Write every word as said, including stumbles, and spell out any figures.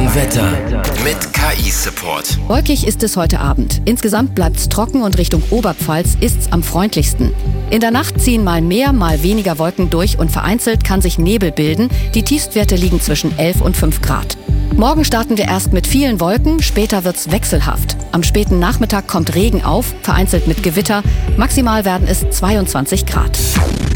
Wetter mit K I-Support. Wolkig ist es heute Abend. Insgesamt bleibt's trocken und Richtung Oberpfalz ist's am freundlichsten. In der Nacht ziehen mal mehr, mal weniger Wolken durch und vereinzelt kann sich Nebel bilden. Die Tiefstwerte liegen zwischen elf und fünf Grad. Morgen starten wir erst mit vielen Wolken, später wird's wechselhaft. Am späten Nachmittag kommt Regen auf, vereinzelt mit Gewitter. Maximal werden es zweiundzwanzig Grad.